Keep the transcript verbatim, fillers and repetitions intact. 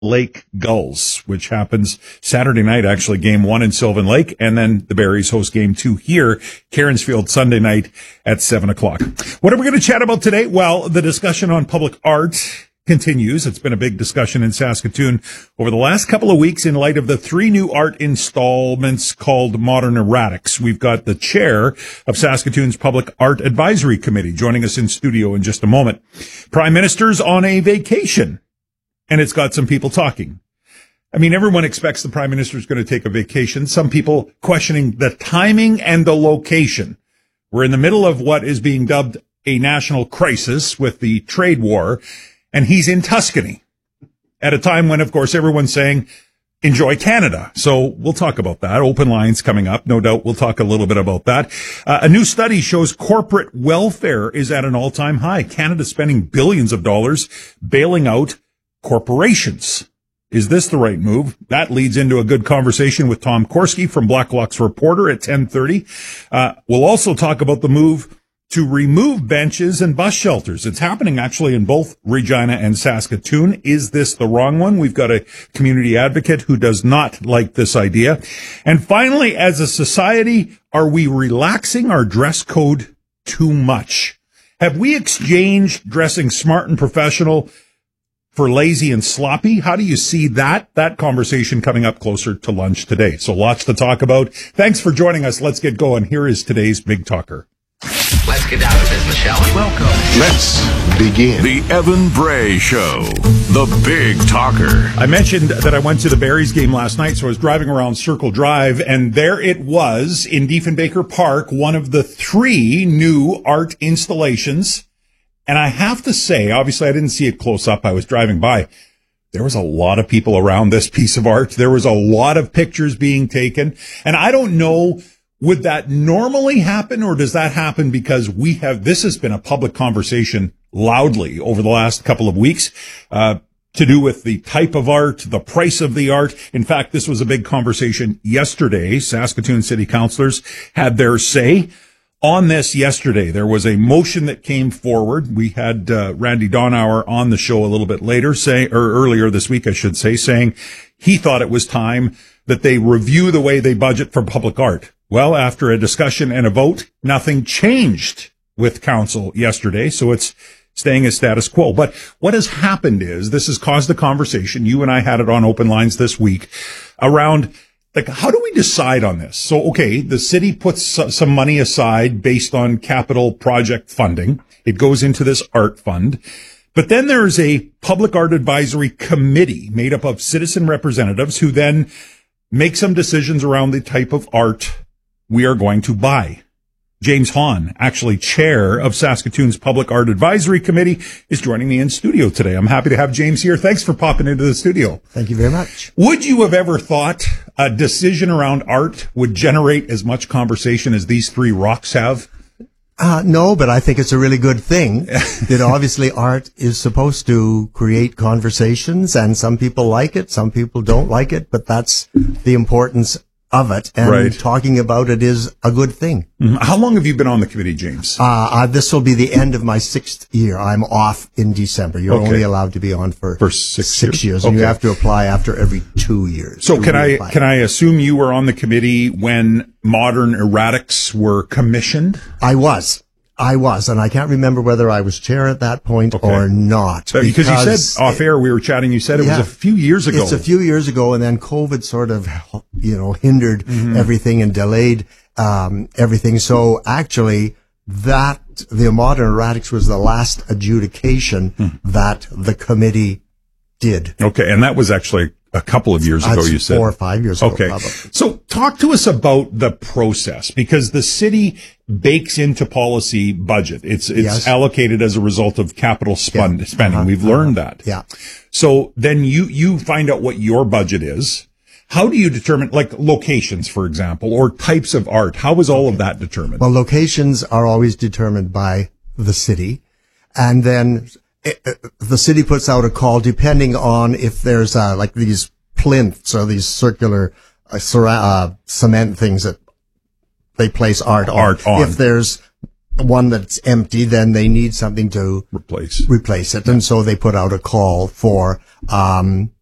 Lake Gulls, which happens Saturday night, actually game one in Sylvan Lake, and then the Berries host game two here, Carensfield, Sunday night at seven o'clock. What are we going to chat about today? Well, the discussion on public art continues. It's been a big discussion in Saskatoon over the last couple of weeks in light of the three new art installments called Modern Erratics. We've got the chair of Saskatoon's Public Art Advisory Committee joining us in studio in just a moment. Prime Minister's on a vacation, and it's got some people talking. I mean, everyone expects the Prime Minister is going to take a vacation. Some people questioning the timing and the location. We're in the middle of what is being dubbed a national crisis with the trade war, and he's in Tuscany at a time when, of course, everyone's saying, enjoy Canada. So we'll talk about that. Open lines coming up. No doubt we'll talk a little bit about that. Uh, a new study shows corporate welfare is at an all-time high. Canada's spending billions of dollars bailing out corporations. Is this the right move? That leads into a good conversation with Tom Korski from Blacklock's Reporter at ten thirty. Uh, we'll also talk about the move to remove benches and bus shelters. It's happening actually in both Regina and Saskatoon. Is this the wrong one? We've got a community advocate who does not like this idea. And finally, as a society, are we relaxing our dress code too much? Have we exchanged dressing smart and professional for lazy and sloppy? How do you see that? That conversation coming up closer to lunch today. So lots to talk about. Thanks for joining us. Let's get going. Here is today's Big Talker. Let's get down to business, shall we? Welcome. Let's begin. The Evan Bray Show, the Big Talker. I mentioned that I went to the Berries game last night, so I was driving around Circle Drive, and there it was in Diefenbaker Park, one of the three new art installations. And I have to say, obviously I didn't see it close up. I was driving by. There was a lot of people around this piece of art. There was a lot of pictures being taken. And I don't know, would that normally happen, or does that happen because we have, this has been a public conversation loudly over the last couple of weeks, uh, to do with the type of art, the price of the art. In fact, this was a big conversation yesterday. Saskatoon city councillors had their say on this yesterday. There was a motion that came forward. We had uh, Randy Donauer on the show a little bit later, say, or earlier this week, I should say, saying he thought it was time that they review the way they budget for public art. Well, after a discussion and a vote, nothing changed with council yesterday, so it's staying as status quo. But what has happened is this has caused a conversation. You and I had it on Open Lines this week around, like, how do we decide on this? So, okay, the city puts some money aside based on capital project funding. It goes into this art fund. But then there's a public art advisory committee made up of citizen representatives who then make some decisions around the type of art we are going to buy. James Hahn, actually chair of Saskatoon's Public Art Advisory Committee, is joining me in studio today. I'm happy to have James here. Thanks for popping into the studio. Thank you very much. Would you have ever thought a decision around art would generate as much conversation as these three rocks have? Uh, no, but I think it's a really good thing that obviously art is supposed to create conversations, and some people like it, some people don't like it, but that's the importance of it, and right. Talking about it is a good thing. Mm-hmm. How long have you been on the committee, James? Uh, uh this will be the end of my sixth year. I'm off in December. You're okay. only allowed to be on for, for six, six years, years. and okay. you have to apply after every two years. So can I, reapply. can I assume you were on the committee when Modern Erratics were commissioned? I was. I was, and I can't remember whether I was chair at that point okay. or not. So, because, because you said off air, we were chatting, you said it yeah, was a few years ago. It's a few years ago, and then COVID sort of, you know, hindered mm-hmm. everything and delayed um, everything. So actually, that, the Modern Erratics was the last adjudication mm. that the committee did. Okay, and that was actually a couple of years ago, That's you said. Four or five years ago, okay. probably. So talk to us about the process, because the city bakes into policy budget. It's it's yes. allocated as a result of capital spend, yeah. spending. Uh-huh. We've learned that. Yeah. So then you, you find out what your budget is. How do you determine, like, locations, for example, or types of art? How is all okay. of that determined? Well, locations are always determined by the city, and then It, the city puts out a call depending on if there's uh, like these plinths or these circular uh, uh, cement things that they place art on. Art on. If there's one that's empty, then they need something to replace replace it, and so they put out a call for um